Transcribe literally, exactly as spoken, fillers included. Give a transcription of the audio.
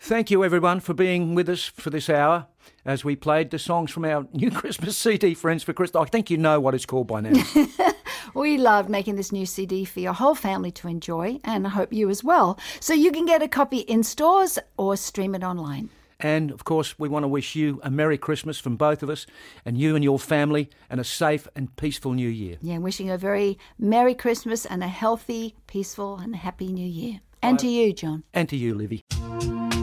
Thank you, everyone, for being with us for this hour as we played the songs from our new Christmas C D, Friends for Christmas. I think you know what it's called by now. We loved making this new C D for your whole family to enjoy, and I hope you as well. So you can get a copy in stores or stream it online. And, of course, we want to wish you a Merry Christmas from both of us, and you and your family, and a safe and peaceful New Year. Yeah, wishing you a very Merry Christmas and a healthy, peaceful and happy New Year. And Bye. to you, John. And to you, Livy.